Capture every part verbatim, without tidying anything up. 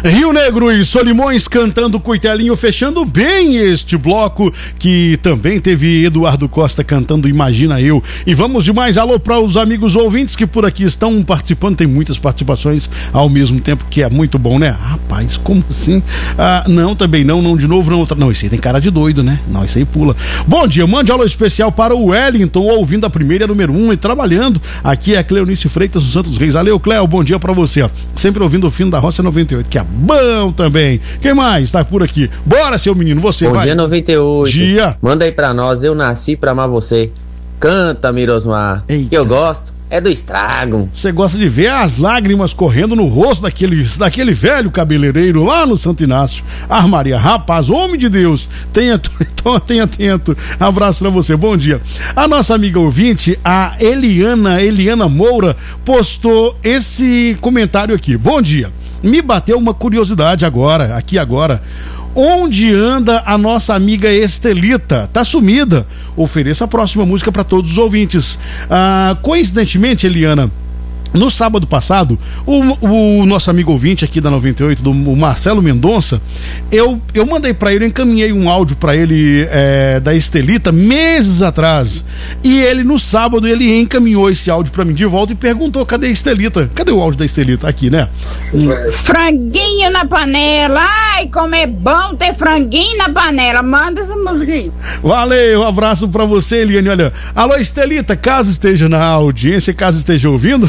Rio Negro e Solimões cantando Coitelinho, fechando bem este bloco, que também teve Eduardo Costa cantando Imagina Eu. E vamos de mais alô para os amigos ouvintes que por aqui estão participando. Tem muitas participações ao mesmo tempo, que é muito bom, né? Rapaz, como assim? Ah, não, também não, não de novo, não outra. Não, esse aí tem cara de doido, né? Não, esse aí pula. Bom dia, mande alô especial para o Wellington, ouvindo a primeira número um e trabalhando. Aqui é a Cleonice Freitas dos Santos Reis. Valeu, Cleo, bom dia para você, ó. Sempre ouvindo o Fino da Roça noventa e oito, que é bom também. Quem mais tá por aqui? Bora, seu menino, você bom vai. Bom dia, noventa e oito. Dia. Manda aí pra nós, Eu Nasci Pra Amar Você. Canta, Mirosmar. Eita. Que eu gosto é do estrago. Você gosta de ver as lágrimas correndo no rosto daquele, daquele velho cabeleireiro lá no Santo Inácio. Armaria, rapaz, homem de Deus, tenha, tenha atento. Abraço pra você, bom dia. A nossa amiga ouvinte, a Eliana, Eliana Moura, postou esse comentário aqui. Bom dia, me bateu uma curiosidade agora, aqui agora. Onde anda a nossa amiga Estelita? Tá sumida. Ofereça a próxima música para todos os ouvintes. Ah, coincidentemente, Eliana, no sábado passado, o, o nosso amigo ouvinte aqui da noventa e oito, do o Marcelo Mendonça, eu, eu mandei pra ele, eu encaminhei um áudio pra ele é, da Estelita meses atrás, e ele no sábado, ele encaminhou esse áudio pra mim de volta e perguntou, cadê a Estelita? Cadê o áudio da Estelita? Aqui, né? Hum. Franguinho na panela, ai como é bom ter franguinho na panela, manda essa musiquinha. Valeu, um abraço pra você, Eliane. Olha, alô Estelita, caso esteja na audiência, caso esteja ouvindo,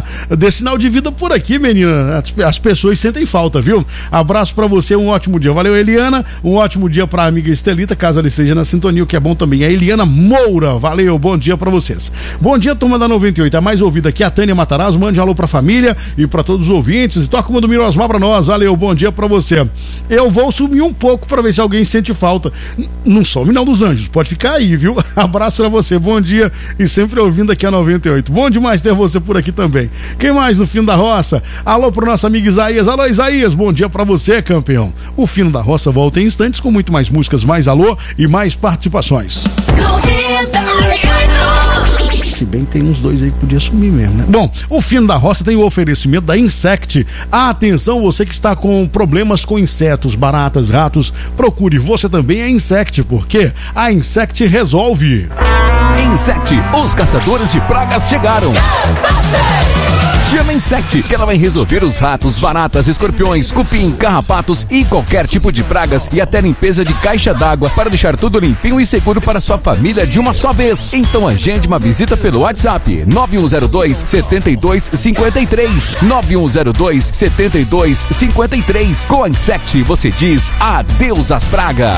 dê sinal de vida por aqui, menina. As, as pessoas sentem falta, viu? Abraço pra você, um ótimo dia. Valeu, Eliana. Um ótimo dia pra amiga Estelita, caso ela esteja na sintonia, o que é bom também. A Eliana Moura. Valeu, bom dia pra vocês. Bom dia, turma da noventa e oito. A mais ouvida aqui, a Tânia Matarazzo. Mande um alô pra família e pra todos os ouvintes. Toca uma do Mirosmar pra nós. Valeu, bom dia pra você. Eu vou sumir um pouco pra ver se alguém sente falta. N- não some não dos anjos, pode ficar aí, viu? Abraço pra você, bom dia e sempre ouvindo aqui a noventa e oito. Bom demais ter você por aqui também. Quem mais no Fino da Roça? Alô pro nosso amigo Isaías. Alô, Isaías, bom dia pra você, campeão. O Fino da Roça volta em instantes com muito mais músicas, mais alô e mais participações. Se bem que tem uns dois aí que podia sumir mesmo, né? Bom, o Fino da Roça tem o oferecimento da Insect. Atenção, você que está com problemas com insetos, baratas, ratos, procure você também a Insect, porque a Insect resolve. Insect, os caçadores de pragas chegaram. Chama Insect, que ela vai resolver os ratos, baratas, escorpiões, cupim, carrapatos e qualquer tipo de pragas e até limpeza de caixa d'água para deixar tudo limpinho e seguro para sua família de uma só vez. Então agende uma visita pelo WhatsApp nove um zero dois, sete dois cinco três nove um zero dois, sete dois cinco três. Com a Insect você diz adeus às pragas.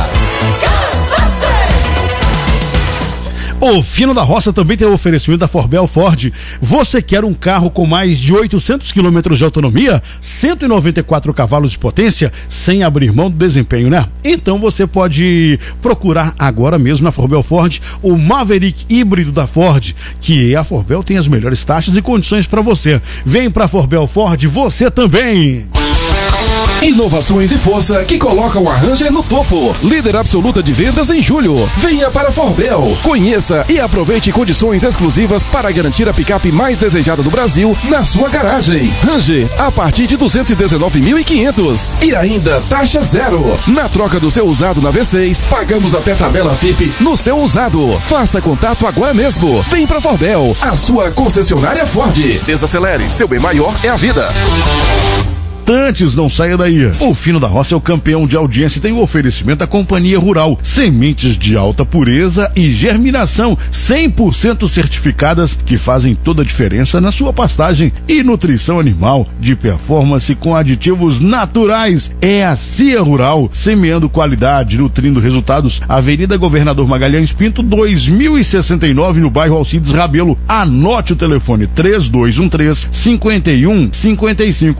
O Fino da Roça também tem o oferecimento da Forbel Ford. Você quer um carro com mais de oitocentos quilômetros de autonomia, cento e noventa e quatro cavalos de potência, sem abrir mão do desempenho, né? Então você pode procurar agora mesmo na Forbel Ford o Maverick híbrido da Ford, que a Forbel tem as melhores taxas e condições para você. Vem pra Forbel Ford, você também! Inovações e força que colocam a Ranger no topo. Líder absoluta de vendas em julho. Venha para a Forbel, conheça e aproveite condições exclusivas para garantir a picape mais desejada do Brasil na sua garagem. Ranger a partir de duzentos e dezenove mil e quinhentos e ainda taxa zero. Na troca do seu usado na V seis, pagamos até tabela F I P no seu usado. Faça contato agora mesmo. Vem para a Forbel, a sua concessionária Ford. Desacelere, seu bem maior é a vida. Antes, não saia daí. O Fino da Roça é o campeão de audiência e tem o oferecimento da Companhia Rural. Sementes de alta pureza e germinação cem por cento certificadas que fazem toda a diferença na sua pastagem. E nutrição animal de performance com aditivos naturais. É a C I A Rural, semeando qualidade, nutrindo resultados. Avenida Governador Magalhães Pinto, dois mil e sessenta e nove, no bairro Alcides Rabelo. Anote o telefone três dois um três, cinco um cinco cinco.